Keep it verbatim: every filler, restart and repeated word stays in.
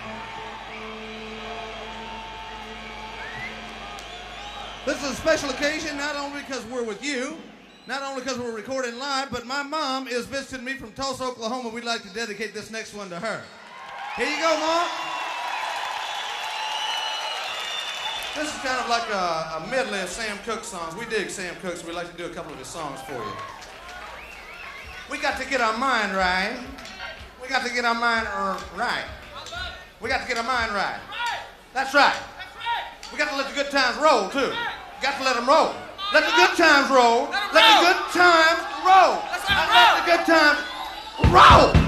This is a special occasion, not only because we're with you, not only because we're recording live, but my mom is visiting me from Tulsa, Oklahoma. We'd like to dedicate this next one to her. Here you go, Mom. This is kind of like a, a medley of Sam Cooke songs. We dig Sam Cooke, so we'd like to do a couple of his songs for you. We got to get our mind right. We got to get our mind uh, right. We got to get our mind right. That's right. We got to let the good times roll, too. Got to let them roll. Let the good times roll. Let the good times roll. Let the good times roll.